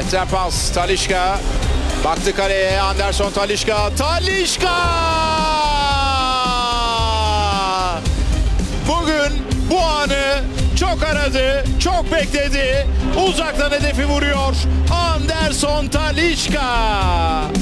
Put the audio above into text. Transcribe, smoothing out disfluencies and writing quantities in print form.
Levent'ten pas. Talisca. Baktı kaleye. Anderson Talisca. Talisca! Bugün bu anı çok aradı, çok bekledi. Uzaktan hedefi vuruyor. Anderson Talisca.